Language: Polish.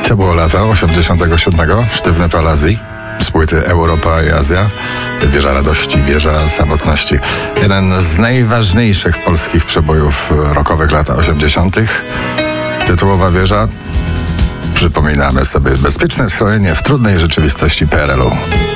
To było lata 87. Sztywne Palazzi z płyty Europa i Azja. Wieża radości, wieża samotności. Jeden z najważniejszych polskich przebojów rockowych lat 80. Tytułowa wieża. Przypominamy sobie bezpieczne schronienie w trudnej rzeczywistości PRL-u.